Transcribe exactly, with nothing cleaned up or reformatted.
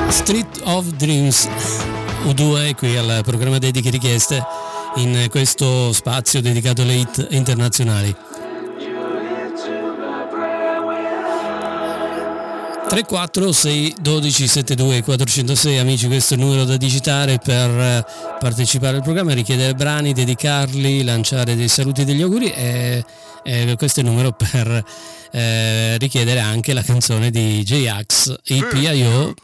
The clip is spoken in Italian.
Street of Dreams U due qui al programma Dediche Richieste in questo spazio dedicato alle hit internazionali. tre quattro sei dodici settantadue quattrocentosei amici, questo è il numero da digitare per partecipare al programma, richiedere brani, dedicarli, lanciare dei saluti e degli auguri e, e questo è il numero per eh, richiedere anche la canzone di J-Ax, E P I O,